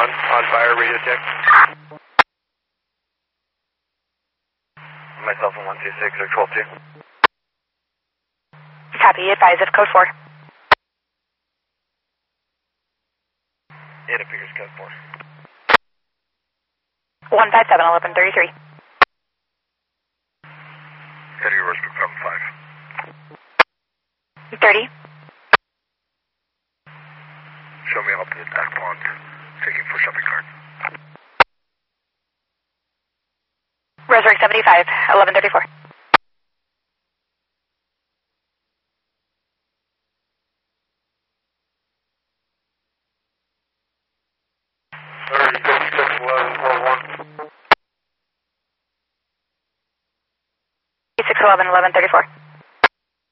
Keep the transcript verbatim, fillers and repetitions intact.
on, on fire, radio check. Myself in one two six or twelve two. Copy, advise of code four. Yeah, it figures code four. one five seven, eleven thirty-three. Heading reverse for seven five. thirty. Show me up to the back pond. Taking for shopping cart. Rosary seventy-five, eleven thirty-four. thirty-six, eleven, twelve, one. six eleven, eleven thirty-four.